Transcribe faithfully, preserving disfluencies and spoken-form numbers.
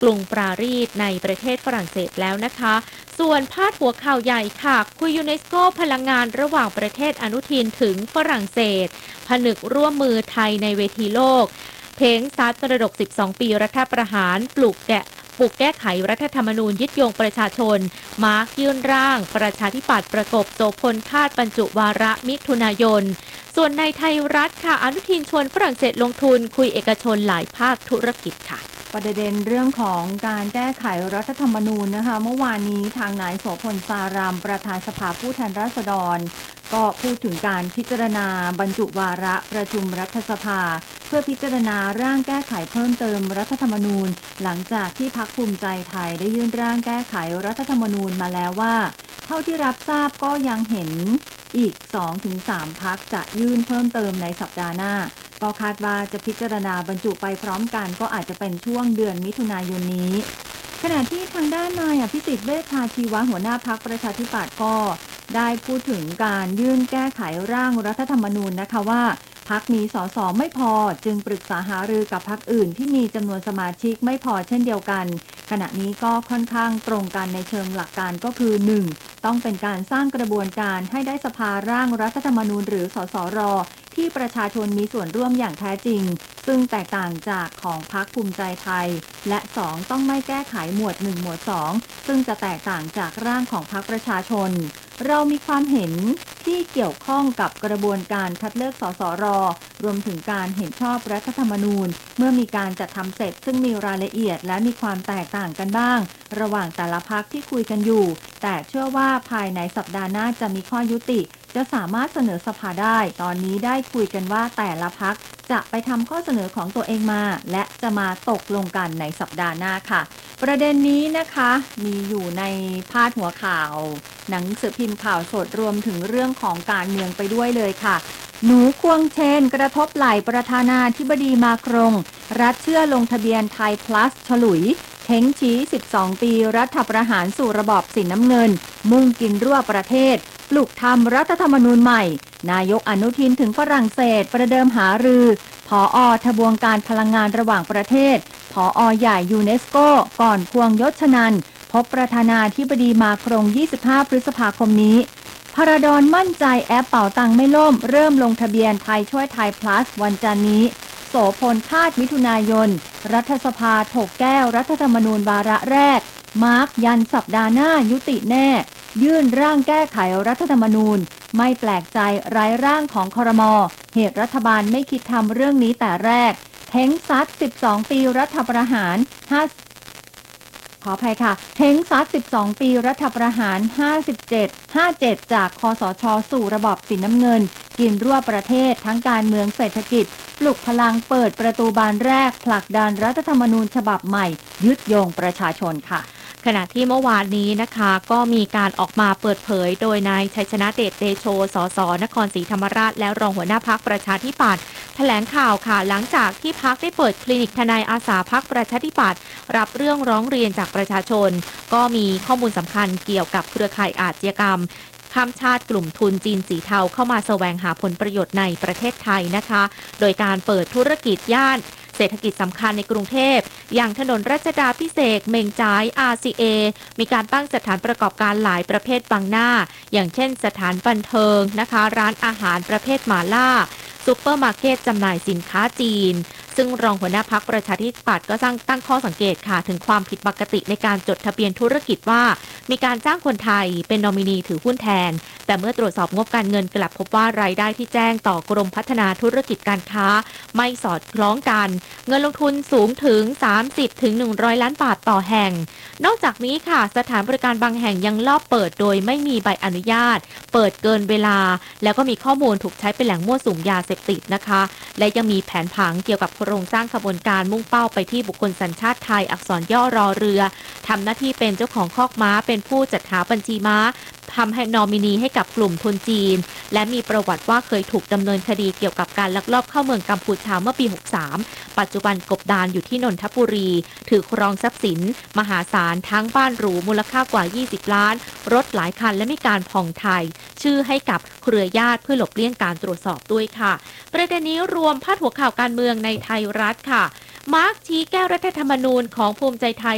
กรุงปารีสในประเทศฝรั่งเศสแล้วนะคะส่วนพาดหัวข่าวใหญ่ค่ะคุยยูเนสโกพลังงานระหว่างประเทศอนุทินถึงฝรั่งเศสผนึกร่วมมือไทยในเวทีโลกเพ้งซัดประดกสิบสองปีรัฐประหารปลุกแกะปลุกแก้ไขรัฐธรรมนูญยึดโยงประชาชนมาร์กยื่นร่างประชาธิปัตย์ประกบโสพลคาดบรรจุวาระมิถุนายนส่วนในไทยรัฐค่ะอนุทินชวนฝรั่งเศสลงทุนคุยเอกชนหลายภาคธุรกิจค่ะประเด็นเรื่องของการแก้ไขรัฐธรรมนูญนะคะเมื่อวานนี้ทางนายโสพล สารามประธานสภาผู้แทนราษฎรก็พูดถึงการพิจารณาบรรจุวาระประชุมรัฐสภาเพื่อพิจารณาร่างแก้ไขเพิ่มเติมรัฐธรรมนูญหลังจากที่พรรคภูมิใจไทยได้ยื่นร่างแก้ไขรัฐธรรมนูญมาแล้วว่าเท่าที่รับทราบก็ยังเห็นอีก สองถึงสาม พรรคจะยื่นเพิ่มเติมในสัปดาห์หน้าก็คาดว่าจะพิจารณาบรรจุไปพร้อมกันก็อาจจะเป็นช่วงเดือนมิถุนายนนี้ขณะที่ทางด้านนายอภิสิทธิ์เวชชาชีวะหัวหน้าพรรคประชาธิปัตย์ก็ได้พูดถึงการยื่นแก้ไขร่างรัฐธรรมนูญนะคะว่าพรรคมีสสไม่พอจึงปรึกษาหารือกับพรรคอื่นที่มีจำนวนสมาชิกไม่พอเช่นเดียวกันขณะนี้ก็ค่อนข้างตรงกันในเชิงหลักการก็คือ หนึ่ง ต้องเป็นการสร้างกระบวนการให้ได้สภาร่างรัฐธรรมนูญหรือสสรที่ประชาชนมีส่วนร่วมอย่างแท้จริงซึ่งแตกต่างจากของพรรคภูมิใจไทยและสองต้องไม่แก้ไขหมวดหนึ่งหมวดสองซึ่งจะแตกต่างจากร่างของพรรคประชาชนเรามีความเห็นที่เกี่ยวข้องกับกระบวนการคัดเลือกสสรรวมถึงการเห็นชอบรัฐธรรมนูญเมื่อมีการจัดทำเสร็จซึ่งมีรายละเอียดและมีความแตกต่างกันบ้างระหว่างแต่ละพรรคที่คุยกันอยู่แต่เชื่อว่าภายในสัปดาห์หน้าจะมีข้อยุติจะสามารถเสนอสภาได้ตอนนี้ได้คุยกันว่าแต่ละพรรคจะไปทำข้อเสนอของตัวเองมาและจะมาตกลงกันในสัปดาห์หน้าค่ะประเด็นนี้นะคะมีอยู่ในพาดหัวข่าวหนังสือพิมพ์ข่าวสดรวมถึงเรื่องของการเมืองไปด้วยเลยค่ะหนูควงเชนกระทบไหล่ประธานาธิบดีมาครงรัฐเชื่อลงทะเบียนไทย plus ฉลุยเท้งชี้สิบสองปีรัฐประหารสู่ระบอบสีน้ำเงินมุ่งกินรั่วประเทศปลุกทำรัฐธรรมนูญใหม่นายกอนุทินถึงฝรั่งเศสประเดิมหารือผอ.ทบวงการพลังงานระหว่างประเทศผอ.ใหญ่ยูเนสโกก่อนควงยศนันท์พบประธานาธิบดีมาครงยี่สิบห้าพฤษภาคมนี้พระดอนมั่นใจแอปเป่าตังไม่ล่มเริ่มลงทะเบียนไทยช่วยไทย plus วันจันนี้โสพลคาดมิถุนายนรัฐสภาถกแก้วรัฐธรรมนูญวาระแรกมาร์กยันสัปดาห์หน้ายุติแน่ยื่นร่างแก้ไขรัฐธรรมนูญไม่แปลกใจไร้ร่างของครม.เหตุรัฐบาลไม่คิดทำเรื่องนี้แต่แรกเท้งซัดสิบสองปีรัฐประหารห้าขออภัยค่ะเท้งซัดสิบสองปีรัฐประหารห้าสิบเจ็ด ห้าสิบเจ็ดจากคสช.สู่ระบอบสีน้ำเงินกินรั่วประเทศทั้งการเมืองเศรษฐกิจปลุกพลังเปิดประตูบานแรกผลักดันรัฐธรรมนูญฉบับใหม่ยึดโยงประชาชนค่ะขณะที่เมื่อวานนี้นะคะก็มีการออกมาเปิดเผยโดยนายชัยชนะเดชเตโชสสนครศรีธรรมราชและรองหัวหน้าพรรคประชาธิปัตย์แถลงข่าวค่ะหลังจากที่พรรคได้เปิดคลินิกทนายอาสาพรรคประชาธิปัตย์รับเรื่องร้องเรียนจากประชาชนก็มีข้อมูลสำคัญเกี่ยวกับเครือข่ายอาชญากรรมข้ามชาติกลุ่มทุนจีนสีเทาเข้ามาแสวงหาผลประโยชน์ในประเทศไทยนะคะโดยการเปิดธุรกิจย่านเศรษฐกิจสำคัญในกรุงเทพอย่างถนนรัชดาภิเษกเมงจ้าย อาร์ ซี เอ มีการตั้งสถานประกอบการหลายประเภทบังหน้าอย่างเช่นสถานบันเทิงนะคะร้านอาหารประเภทหม่าล่าซุปเปอร์มาร์เก็ตจำหน่ายสินค้าจีนซึ่งรองหัวหน้าพรรคประชาธิปัตย์ก็ตั้งตั้งข้อสังเกตค่ะถึงความผิดปกติในการจดทะเบียนธุรกิจว่ามีการจ้างคนไทยเป็นนอมินีถือหุ้นแทนแต่เมื่อตรวจสอบงบการเงินกลับพบว่ารายได้ที่แจ้งต่อกรมพัฒนาธุรกิจการค้าไม่สอดคล้องกันเงินลงทุนสูงถึง สามสิบถึงหนึ่งร้อย ล้านบาทต่อแห่งนอกจากนี้ค่ะสถานบริการบางแห่งยังลอบเปิดโดยไม่มีใบอนุญาตเปิดเกินเวลาแล้วก็มีข้อมูลถูกใช้เป็นแหล่งมั่วสุมยาเสพติดนะคะและยังมีแผนผังเกี่ยวกับโครงสร้างขบวนการมุ่งเป้าไปที่บุคคลสัญชาติไทยอักษรย่อรอเรือทำหน้าที่เป็นเจ้าของคอกม้าเป็นผู้จัดหาบัญชีม้าทำให้นอมินีให้กับกลุ่มทุนจีนและมีประวัติว่าเคยถูกดำเนินคดีเกี่ยวกับการลักลอบเข้าเมืองกัมพูชาเมื่อปีหกสามปัจจุบันกบดานอยู่ที่นนทบุรีถือครองทรัพย์สินมหาศาลทั้งบ้านหรูมูลค่ากว่ายี่สิบล้านรถหลายคันและมีการผ่องไทยชื่อให้กับเครือญาติเพื่อหลบเลี่ยงการตรวจสอบด้วยค่ะประเด็นนี้รวมพาดหัวข่าวการเมืองในไทยรัฐค่ะมาร์กชี้แก้รัฐธรรมนูญของภูมิใจไทย